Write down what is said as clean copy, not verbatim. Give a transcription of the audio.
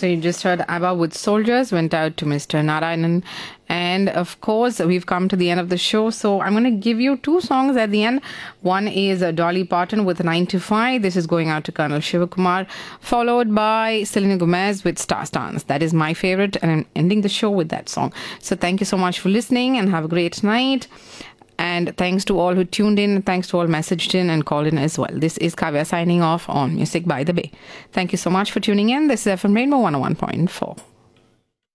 So you just heard ABBA with Soldiers, went out to Mr. Narayanan. And of course, we've come to the end of the show. So I'm going to give you two songs at the end. One is Dolly Parton with 9 to 5. This is going out to Colonel Shivakumar, followed by Selena Gomez with Star Stance. That is my favorite, and I'm ending the show with that song. So thank you so much for listening and have a great night. And thanks to all who tuned in. Thanks to all messaged in and called in as well. This is Kavya signing off on Music by the Bay. Thank you so much for tuning in. This is FM Rainbow 101.4.